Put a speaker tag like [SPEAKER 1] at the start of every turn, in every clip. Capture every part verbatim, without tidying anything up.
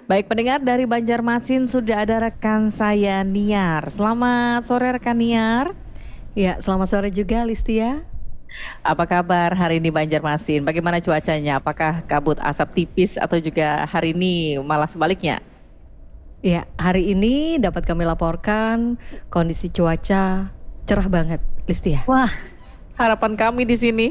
[SPEAKER 1] Baik pendengar dari Banjarmasin sudah ada rekan saya Niar. Selamat sore rekan Niar.
[SPEAKER 2] Ya, selamat sore juga Listia.
[SPEAKER 1] Apa kabar hari ini Banjarmasin? Bagaimana cuacanya? Apakah kabut asap tipis atau juga hari ini malah sebaliknya?
[SPEAKER 2] Ya, hari ini dapat kami laporkan kondisi cuaca cerah banget, Listia.
[SPEAKER 1] Wah, harapan kami di sini.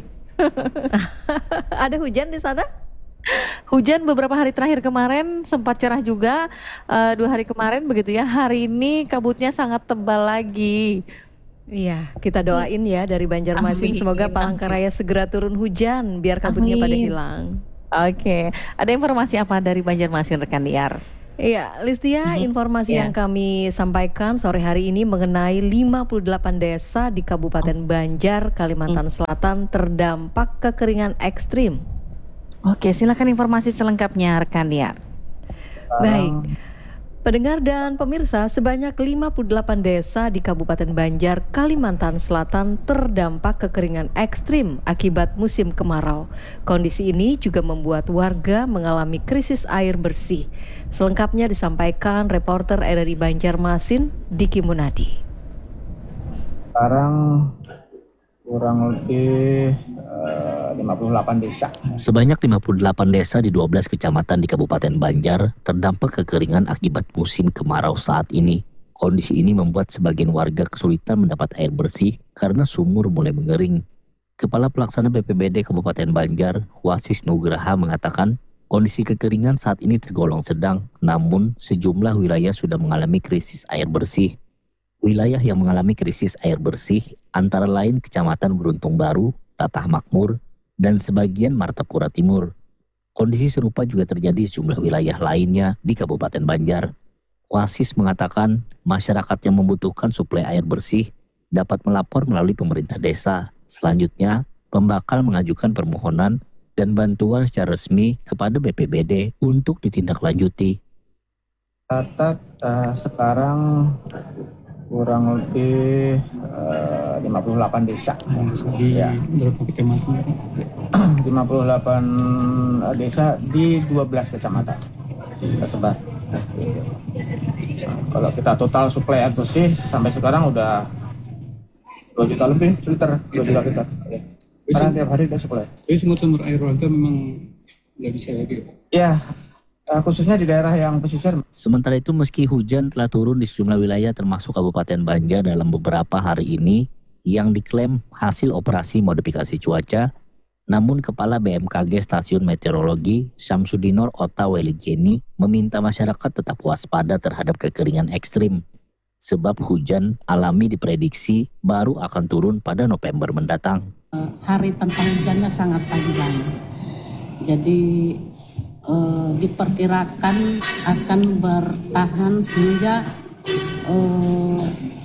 [SPEAKER 2] Ada hujan di sana?
[SPEAKER 1] Hujan beberapa hari terakhir kemarin sempat cerah juga, uh, dua hari kemarin begitu ya. Hari ini kabutnya sangat tebal lagi.
[SPEAKER 2] Iya, kita doain ya dari Banjarmasin,
[SPEAKER 1] Amin,
[SPEAKER 2] semoga
[SPEAKER 1] amin.
[SPEAKER 2] Palangkaraya segera turun hujan biar kabutnya pada
[SPEAKER 1] Amin.
[SPEAKER 2] hilang.
[SPEAKER 1] Oke, ada informasi apa dari Banjarmasin rekan Niar?
[SPEAKER 2] Iya, Listia,
[SPEAKER 1] Mhm,
[SPEAKER 2] informasi
[SPEAKER 1] iya.
[SPEAKER 2] yang kami sampaikan sore hari ini mengenai lima puluh delapan desa di Kabupaten Banjar, Kalimantan Selatan terdampak kekeringan ekstrim.
[SPEAKER 1] Oke, silakan informasi selengkapnya rekan Niar.
[SPEAKER 2] Baik, pendengar dan pemirsa, sebanyak lima puluh delapan desa di Kabupaten Banjar, Kalimantan Selatan terdampak kekeringan ekstrim akibat musim kemarau. Kondisi ini juga membuat warga mengalami krisis air bersih. Selengkapnya disampaikan reporter R R I Banjarmasin, Diki Munadi.
[SPEAKER 3] Sekarang kurang lebih uh, lima puluh delapan desa.
[SPEAKER 4] Sebanyak lima puluh delapan desa di dua belas kecamatan di Kabupaten Banjar terdampak kekeringan akibat musim kemarau saat ini. Kondisi ini membuat sebagian warga kesulitan mendapat air bersih karena sumur mulai mengering. Kepala Pelaksana B P B D Kabupaten Banjar, Wasis Nugraha mengatakan, kondisi kekeringan saat ini tergolong sedang, namun sejumlah wilayah sudah mengalami krisis air bersih. Wilayah yang mengalami krisis air bersih antara lain Kecamatan Beruntung Baru, Tatah Makmur, dan sebagian Martapura Timur. Kondisi serupa juga terjadi di sejumlah wilayah lainnya di Kabupaten Banjar. Wasis mengatakan masyarakat yang membutuhkan suplai air bersih dapat melapor melalui pemerintah desa. Selanjutnya, pembakal mengajukan permohonan dan bantuan secara resmi kepada B P B D untuk ditindaklanjuti.
[SPEAKER 3] Catat uh, sekarang kurang lebih uh, lima puluh delapan desa.
[SPEAKER 5] Di
[SPEAKER 3] ya.
[SPEAKER 5] berapa kecamatan?
[SPEAKER 3] lima puluh delapan desa di dua belas kecamatan tersebar. Nah, kalau kita total suplai air bersih sampai sekarang udah dua juta lebih liter, dua juta liter. Karena tiap hari kita suplai.
[SPEAKER 5] Jadi sumber-sumber air warga memang nggak bisa lagi.
[SPEAKER 3] Ya, uh, khususnya di daerah yang pesisir.
[SPEAKER 4] Sementara itu, meski hujan telah turun di sejumlah wilayah termasuk Kabupaten Banjar dalam beberapa hari ini yang diklaim hasil operasi modifikasi cuaca, namun Kepala B M K G Stasiun Meteorologi Syamsudinor Ota Weligeni meminta masyarakat tetap waspada terhadap kekeringan ekstrim, sebab hujan alami diprediksi baru akan turun pada November mendatang.
[SPEAKER 6] Hari tentang hujannya sangat panjang, jadi eh, diperkirakan akan bertahan hingga eh,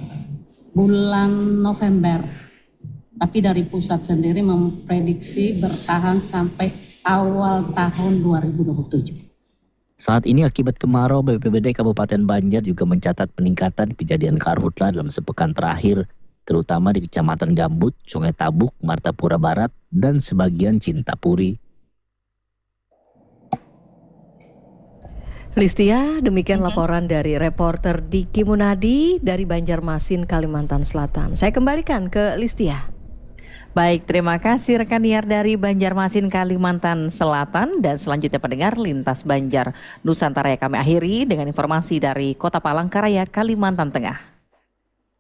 [SPEAKER 6] bulan November. Tapi dari pusat sendiri memprediksi bertahan sampai awal tahun dua ribu dua puluh tujuh.
[SPEAKER 4] Saat ini akibat kemarau, B P B D Kabupaten Banjar juga mencatat peningkatan kejadian karhutla dalam sepekan terakhir, terutama di Kecamatan Gambut, Sungai Tabuk, Martapura Barat, dan sebagian Cintapuri.
[SPEAKER 2] Listia, demikian laporan dari reporter Diki Munadi dari Banjarmasin, Kalimantan Selatan. Saya kembalikan ke Listia.
[SPEAKER 1] Baik, terima kasih rekan Niar dari Banjarmasin, Kalimantan Selatan. Dan selanjutnya pendengar Lintas Banjar Nusantara, kami akhiri dengan informasi dari Kota Palangkaraya, Kalimantan Tengah.